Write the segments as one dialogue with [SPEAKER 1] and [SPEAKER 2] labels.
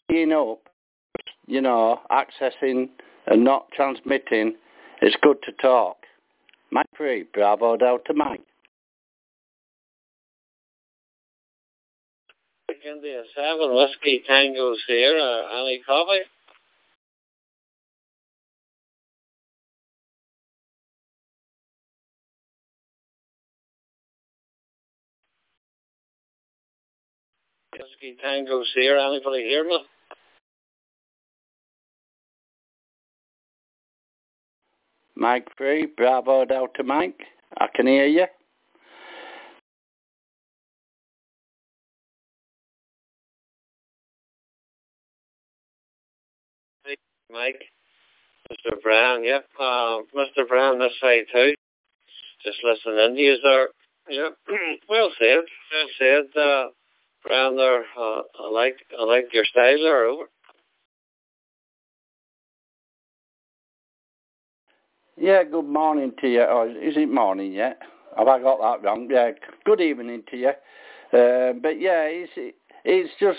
[SPEAKER 1] being up, accessing and not transmitting, it's good to talk. Mike 3, Bravo Delta Mike.
[SPEAKER 2] India 7, Whiskey Tango Sierra, any copy? Whiskey Tango Sierra, anybody hear me?
[SPEAKER 1] Mike 3, Bravo Delta Mike, I can hear you.
[SPEAKER 2] Mike, Mr. Brown, yep. Mr. Brown, this side too. Just listening to you there. Yep. Well said. Well said, Brown there. I like your style there. Over.
[SPEAKER 1] Yeah, good morning to you. Oh, is it morning yet? Have I got that wrong? Yeah, good evening to you. But yeah, it's just,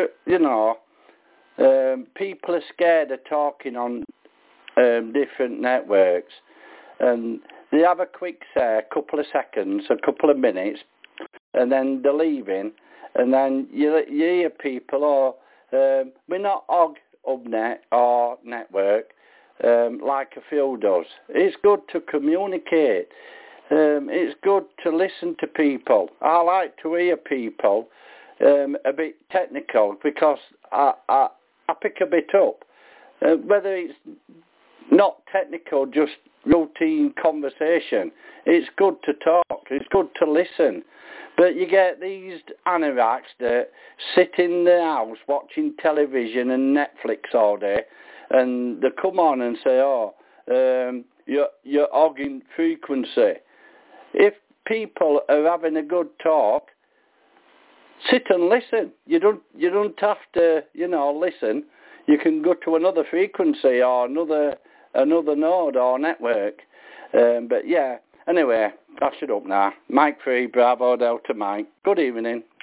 [SPEAKER 1] people are scared of talking on different networks. And they have a quick say, a couple of seconds, a couple of minutes, and then they're leaving. And then you hear people, we're not Hubnet or network, like a few does. It's good to communicate. It's good to listen to people. I like to hear people a bit technical because I pick a bit up. Whether it's not technical, just routine conversation, it's good to talk. It's good to listen. But you get these anoraks that sit in the house watching television and Netflix all day, and they come on and say, you're hogging frequency. If people are having a good talk, sit and listen. You don't have to, listen. You can go to another frequency or another node or network. But yeah, anyway, I shut up now. Mike 3, Bravo Delta Mike. Good evening.